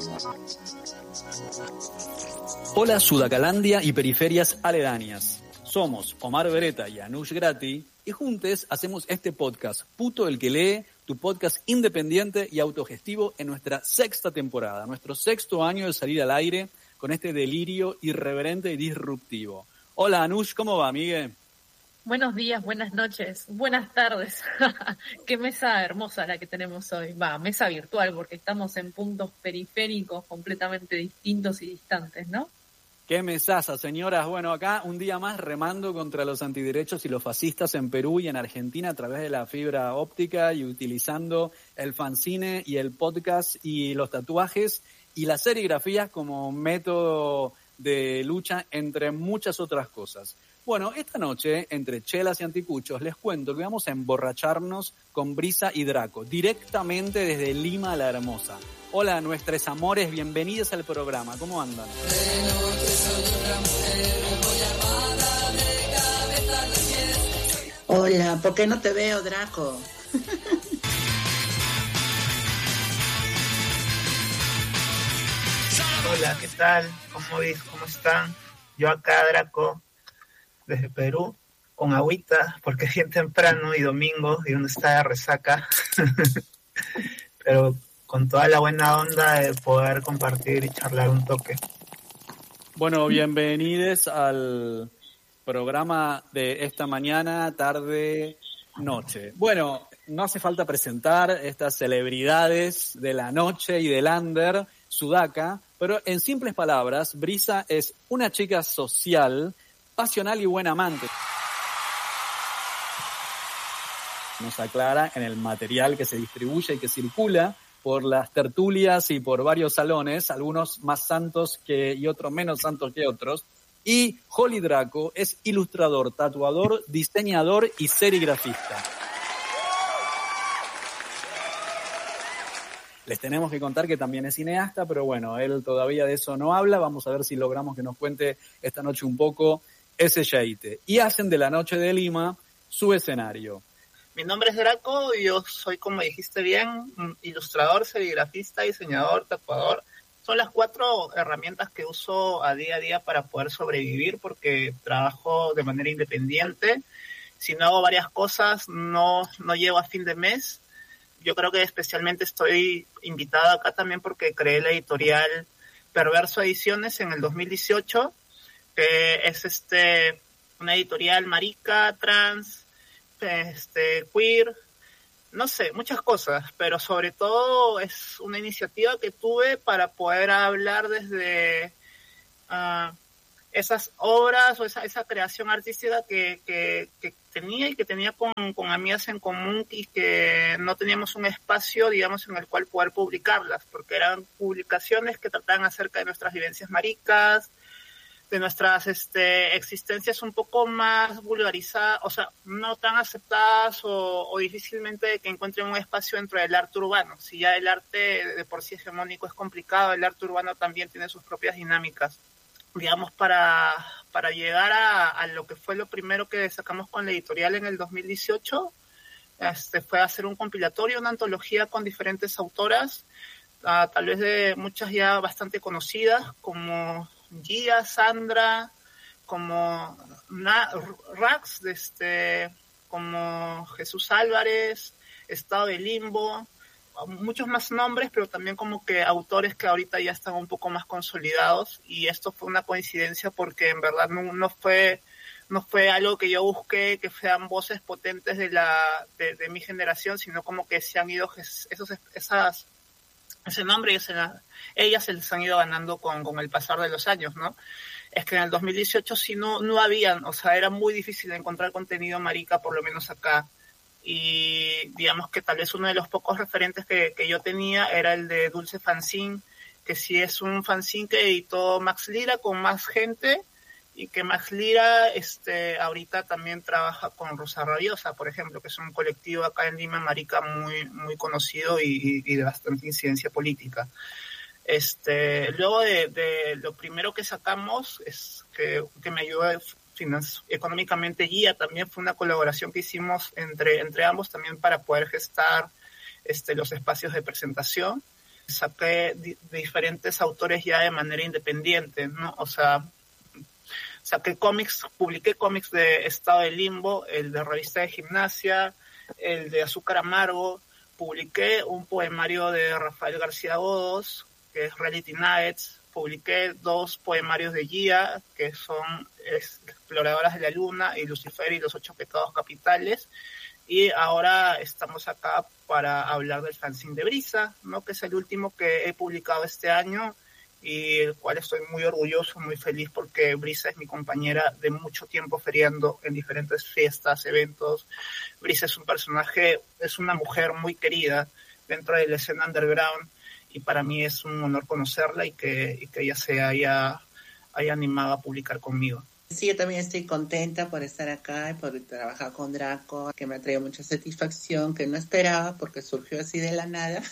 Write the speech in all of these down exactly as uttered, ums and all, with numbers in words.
Hola Sudacalandia y periferias aledañas. Somos Omar Beretta y Anush Grati y juntos hacemos este podcast, Puto el que lee, tu podcast independiente y autogestivo en nuestra sexta temporada, nuestro sexto año de salir al aire con este delirio irreverente y disruptivo. Hola Anush, ¿cómo va, Miguel? Buenos días, buenas noches, buenas tardes. Qué mesa hermosa la que tenemos hoy. Va, mesa virtual, porque estamos en puntos periféricos completamente distintos y distantes, ¿no? Qué mesaza, señoras. Bueno, acá un día más remando contra los antiderechos y los fascistas en Perú y en Argentina a través de la fibra óptica y utilizando el fanzine y el podcast y los tatuajes y las serigrafías como método de lucha, entre muchas otras cosas. Bueno, esta noche, entre chelas y anticuchos, les cuento que vamos a emborracharnos con Brisa y Draco, directamente desde Lima la Hermosa. Hola, nuestros amores, bienvenidos al programa. ¿Cómo andan? Hola, ¿por qué no te veo, Draco? Hola, ¿qué tal? ¿Cómo ves? ¿Cómo están? Yo acá, Draco, desde Perú, con agüita, porque es bien temprano y domingo, y uno está de resaca, pero con toda la buena onda de poder compartir y charlar un toque. Bueno, bienvenidos al programa de esta mañana, tarde, noche. Bueno, no hace falta presentar estas celebridades de la noche y del under, Sudaca, pero en simples palabras, Brisa es una chica social, pasional y buen amante. Nos aclara en el material que se distribuye y que circula por las tertulias y por varios salones, algunos más santos que y otros menos santos que otros. Y Holly Draco es ilustrador, tatuador, diseñador y serigrafista. Les tenemos que contar que también es cineasta, pero bueno, él todavía de eso no habla. Vamos a ver si logramos que nos cuente esta noche un poco ese yaite. Y hacen de la noche de Lima su escenario. Mi nombre es Draco y yo soy, como dijiste bien, ilustrador, serigrafista, diseñador, tatuador. Son las cuatro herramientas que uso a día a día para poder sobrevivir, porque trabajo de manera independiente. Si no hago varias cosas, no, no llego a fin de mes. Yo creo que especialmente estoy invitada acá también porque creé la editorial Perverso Ediciones en el dos mil dieciocho. Eh, es este una editorial marica, trans, este queer, no sé, muchas cosas, pero sobre todo es una iniciativa que tuve para poder hablar desde uh, esas obras o esa, esa creación artística que, que, que tenía y que tenía con, con amigas en común y que no teníamos un espacio, digamos, en el cual poder publicarlas, porque eran publicaciones que trataban acerca de nuestras vivencias maricas, de nuestras este, existencias un poco más vulgarizadas, o sea, no tan aceptadas o, o difícilmente que encuentren un espacio dentro del arte urbano. Si ya el arte de por sí hegemónico es complicado, el arte urbano también tiene sus propias dinámicas. Digamos, para, para llegar a, a lo que fue lo primero que sacamos con la editorial en el dos mil dieciocho, este, fue hacer un compilatorio, una antología con diferentes autoras, uh, tal vez de muchas ya bastante conocidas, como Gia, Sandra, como Na, Rax, este, como Jesús Álvarez, Estado de Limbo, muchos más nombres, pero también como que autores que ahorita ya están un poco más consolidados, y esto fue una coincidencia porque en verdad no, no fue no fue algo que yo busqué, que sean voces potentes de la de, de mi generación, sino como que se han ido esos esas ese nombre y ese, ellas se les han ido ganando con, con el pasar de los años, ¿no? Es que en el dos mil dieciocho sí no, no habían, o sea, era muy difícil encontrar contenido marica, por lo menos acá. Y digamos que tal vez uno de los pocos referentes que, que yo tenía era el de Dulce Fanzine, que sí es un fanzine que editó Max Lira con más gente, y que Max Lira este, ahorita también trabaja con Rosa Rabiosa, por ejemplo, que es un colectivo acá en Lima marica muy, muy conocido y, y de bastante incidencia política. Este, luego de, de lo primero que sacamos, es que, que me ayudó financi- económicamente Gia, también fue una colaboración que hicimos entre, entre ambos también para poder gestar este, los espacios de presentación. saqué di- diferentes autores ya de manera independiente, ¿no? O sea, saqué cómics, publiqué cómics de Estado de Limbo, el de Revista de Gimnasia, el de Azúcar Amargo, publiqué un poemario de Rafael García Godos, que es Reality Nights, publiqué dos poemarios de Gia, que son es, Exploradoras de la Luna y Lucifer y los Ocho Pecados Capitales, y ahora estamos acá para hablar del fanzine de Brisa, ¿no? Que es el último que he publicado este año y el cual estoy muy orgulloso, muy feliz porque Brisa es mi compañera de mucho tiempo feriando en diferentes fiestas, eventos. Brisa es un personaje, es una mujer muy querida dentro de la escena underground y para mí es un honor conocerla y que, y que ella se haya, haya animado a publicar conmigo. Sí, yo también estoy contenta por estar acá y por trabajar con Draco, que me ha traído mucha satisfacción, que no esperaba porque surgió así de la nada.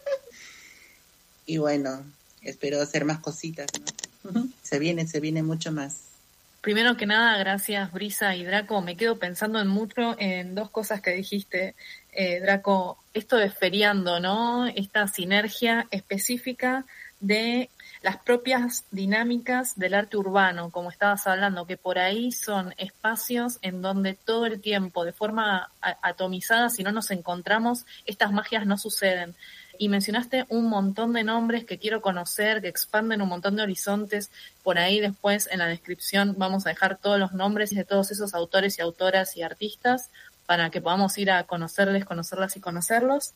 Y bueno, espero hacer más cositas, ¿no? Se viene, se viene mucho más. Primero que nada, gracias Brisa y Draco. Me quedo pensando en mucho en dos cosas que dijiste, eh, Draco. Esto de feriando, ¿no? Esta sinergia específica de las propias dinámicas del arte urbano, como estabas hablando, que por ahí son espacios en donde todo el tiempo, de forma atomizada, si no nos encontramos, estas magias no suceden. Y mencionaste un montón de nombres que quiero conocer, que expanden un montón de horizontes. Por ahí después en la descripción vamos a dejar todos los nombres de todos esos autores y autoras y artistas para que podamos ir a conocerles, conocerlas y conocerlos.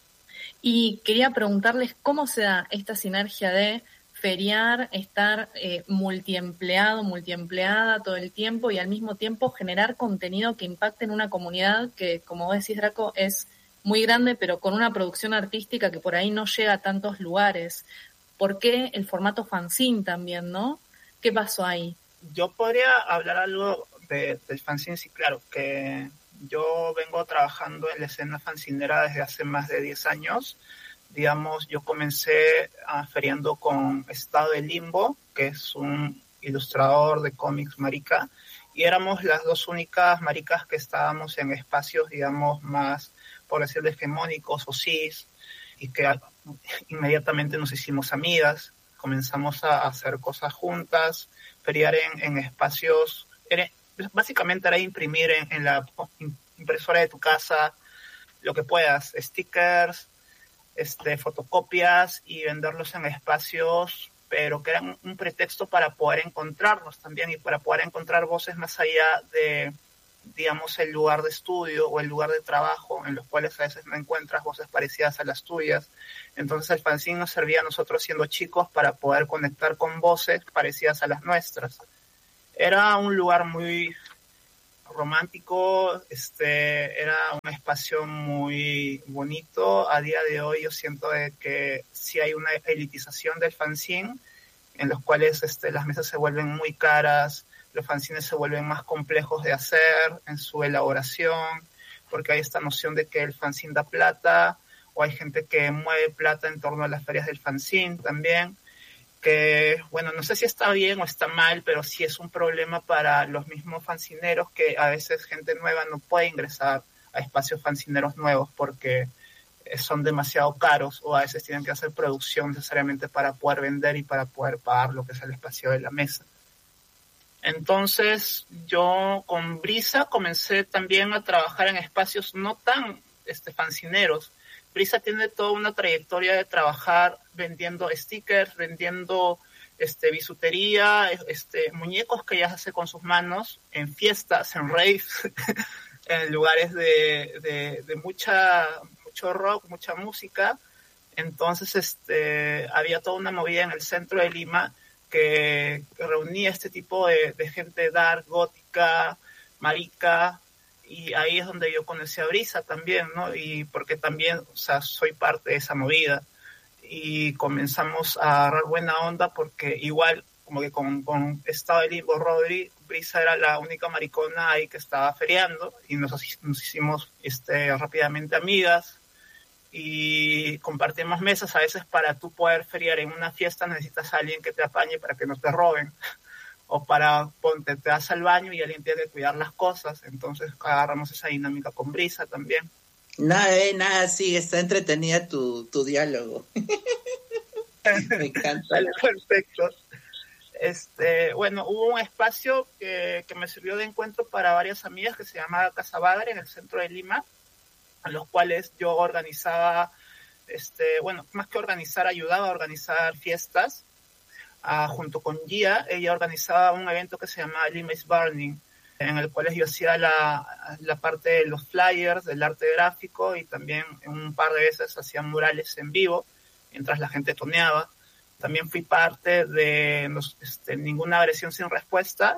Y quería preguntarles cómo se da esta sinergia de feriar, estar eh, multiempleado, multiempleada todo el tiempo y al mismo tiempo generar contenido que impacte en una comunidad que, como vos decís, Draco, es muy grande, pero con una producción artística que por ahí no llega a tantos lugares. ¿Por qué el formato fanzine también, no? ¿Qué pasó ahí? Yo podría hablar algo de, del fanzine, sí, claro, que yo vengo trabajando en la escena fanzinera desde hace más de diez años. Digamos, yo comencé uh, feriando con Estado de Limbo, que es un ilustrador de cómics marica, y éramos las dos únicas maricas que estábamos en espacios, digamos, más, por decirlo, hegemónicos o cis, y que uh, inmediatamente nos hicimos amigas, comenzamos a hacer cosas juntas, feriar en, en espacios, era, básicamente era imprimir en, en la impresora de tu casa lo que puedas, stickers, este, fotocopias y venderlos en espacios, pero que eran un pretexto para poder encontrarnos también y para poder encontrar voces más allá de, digamos, el lugar de estudio o el lugar de trabajo, en los cuales a veces no encuentras voces parecidas a las tuyas. Entonces el fanzine nos servía a nosotros siendo chicos para poder conectar con voces parecidas a las nuestras. Era un lugar muy romántico, este, era un espacio muy bonito. A día de hoy yo siento de que sí hay una elitización del fanzine, en los cuales este, las mesas se vuelven muy caras, los fanzines se vuelven más complejos de hacer en su elaboración, porque hay esta noción de que el fanzine da plata, o hay gente que mueve plata en torno a las ferias del fanzine también, que, bueno, no sé si está bien o está mal, pero sí es un problema para los mismos fanzineros, que a veces gente nueva no puede ingresar a espacios fanzineros nuevos porque son demasiado caros, o a veces tienen que hacer producción necesariamente para poder vender y para poder pagar lo que es el espacio de la mesa. Entonces yo con Brisa comencé también a trabajar en espacios no tan este, fanzineros. Brisa tiene toda una trayectoria de trabajar vendiendo stickers, vendiendo este, bisutería, este, muñecos que ella hace con sus manos, en fiestas, en raves, en lugares de, de, de mucha, mucho rock, mucha música. Entonces este, había toda una movida en el centro de Lima que, que reunía este tipo de, de gente dark, gótica, marica, y ahí es donde yo conocí a Brisa también, ¿no? Y porque también, o sea, soy parte de esa movida. Y comenzamos a agarrar buena onda porque igual, como que con, con Estado de Limbo, Rodri, Brisa era la única maricona ahí que estaba feriando y nos, nos hicimos este, rápidamente amigas y compartimos mesas. A veces para tú poder feriar en una fiesta necesitas a alguien que te apañe para que no te roben. O para, ponte, te vas al baño y alguien tiene que cuidar las cosas. Entonces agarramos esa dinámica con Brisa también. Nada, eh, nada, sí, está entretenida tu, tu diálogo. Me encanta. Dale, perfecto. Este, bueno, hubo un espacio que, que me sirvió de encuentro para varias amigas que se llamaba Casa Bagre en el centro de Lima, a los cuales yo organizaba, este, bueno, más que organizar, ayudaba a organizar fiestas. Uh, junto con Gia, ella organizaba un evento que se llamaba Lima is Burning, en el cual yo hacía la, la parte de los flyers, del arte gráfico, y también un par de veces hacía murales en vivo, mientras la gente toneaba. También fui parte de los, este, Ninguna Agresión Sin Respuesta,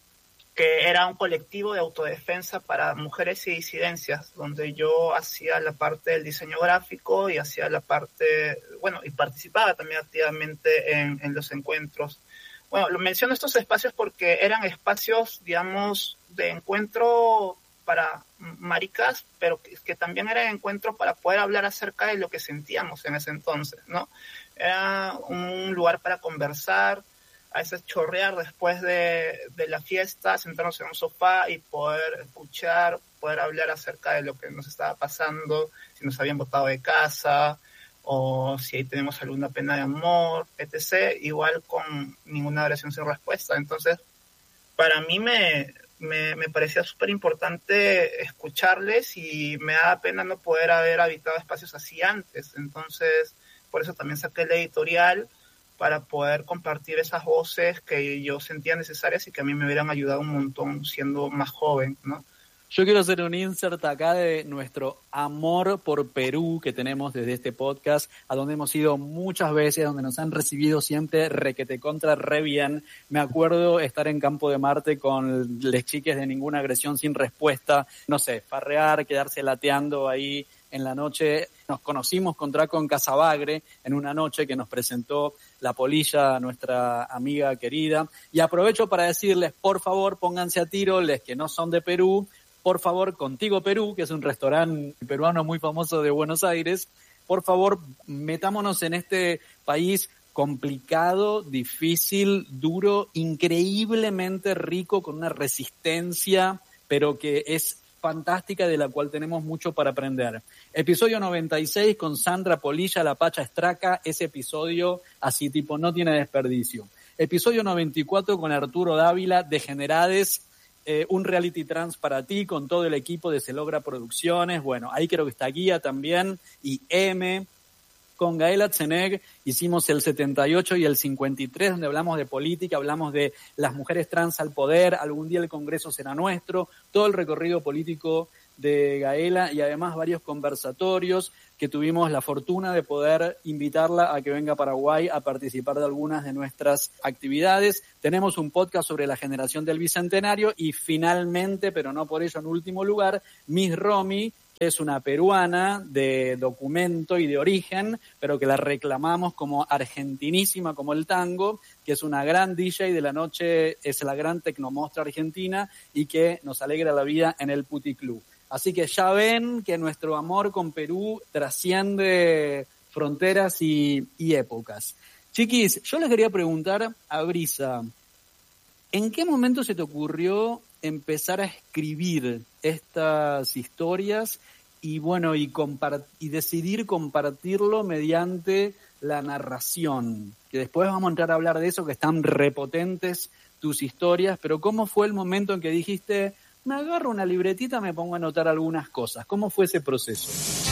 que era un colectivo de autodefensa para mujeres y disidencias, donde yo hacía la parte del diseño gráfico y hacía la parte, bueno, y participaba también activamente en, en los encuentros. Bueno, lo menciono estos espacios porque eran espacios, digamos, de encuentro para maricas, pero que, que también era encuentro para poder hablar acerca de lo que sentíamos en ese entonces, ¿no? Era un lugar para conversar, a veces chorrear después de, de la fiesta, sentarnos en un sofá y poder escuchar, poder hablar acerca de lo que nos estaba pasando, si nos habían botado de casa, o si ahí tenemos alguna pena de amor, etcétera. Igual con Ninguna Agresión Sin Respuesta. Entonces, para mí me, me, me parecía súper importante escucharles y me da pena no poder haber habitado espacios así antes. Entonces, por eso también saqué la editorial, para poder compartir esas voces que yo sentía necesarias y que a mí me hubieran ayudado un montón siendo más joven, ¿no? Yo quiero hacer un insert acá de nuestro amor por Perú que tenemos desde este podcast, a donde hemos ido muchas veces, donde nos han recibido siempre requete contra re bien. Me acuerdo estar en Campo de Marte con les chiques de Ninguna Agresión Sin Respuesta, no sé, farrear, quedarse lateando ahí en la noche. Nos conocimos con Draco en Casa Bagre en una noche que nos presentó la Polilla, nuestra amiga querida. Y aprovecho para decirles, por favor, pónganse a tiro, les que no son de Perú, por favor, Contigo Perú, que es un restaurante peruano muy famoso de Buenos Aires, por favor, metámonos en este país complicado, difícil, duro, increíblemente rico, con una resistencia, pero que es fantástica, de la cual tenemos mucho para aprender. Episodio noventa y seis con Sandra Polilla, la Pacha Estraca, ese episodio así tipo no tiene desperdicio. Episodio noventa y cuatro con Arturo Dávila, Degenerades, eh, un reality trans para ti, con todo el equipo de Se Logra Producciones. Bueno, ahí creo que está Guía también, y M. Con Gael Atzeneg hicimos el setenta y ocho y el cincuenta y tres, donde hablamos de política, hablamos de las mujeres trans al poder, algún día el Congreso será nuestro, todo el recorrido político de Gaela y además varios conversatorios que tuvimos la fortuna de poder invitarla a que venga a Paraguay a participar de algunas de nuestras actividades. Tenemos un podcast sobre la generación del Bicentenario y finalmente, pero no por ello en último lugar, Miss Romy, que es una peruana de documento y de origen, pero que la reclamamos como argentinísima como el tango, que es una gran D J de la noche, es la gran tecnomostra argentina y que nos alegra la vida en el Puticlub. Así que ya ven que nuestro amor con Perú trasciende fronteras y, y épocas. Chiquis, yo les quería preguntar a Brisa, ¿en qué momento se te ocurrió empezar a escribir estas historias y bueno y, compart- y decidir compartirlo mediante la narración? Que después vamos a entrar a hablar de eso, que están repotentes tus historias, pero ¿cómo fue el momento en que dijiste, me agarro una libretita, me pongo a anotar algunas cosas? ¿Cómo fue ese proceso?